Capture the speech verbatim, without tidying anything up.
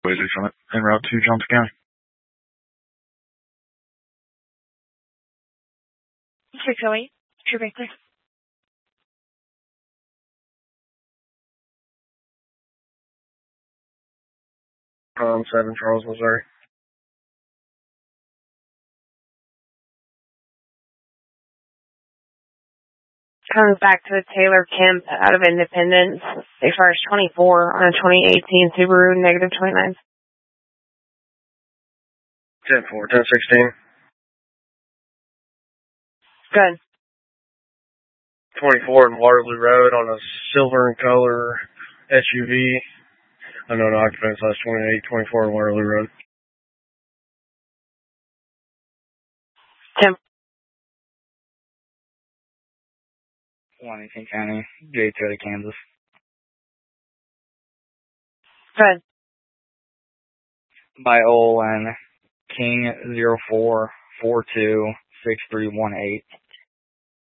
Boise Summit, en route to Johnson County. six oh eight, True Baker. Um, seven, Charles, Missouri. Comes back to Taylor Kemp out of Independence. They first twenty-four on a twenty eighteen Subaru, negative twenty-nine. ten four, ten sixteen. Good. twenty-four in Waterloo Road on a silver in color S U V. Unknown occupant slash twenty-eight, twenty-four in Waterloo Road. ten. Washington County, J thirty, Kansas. Good. By Olin, King zero four four two six three one eight.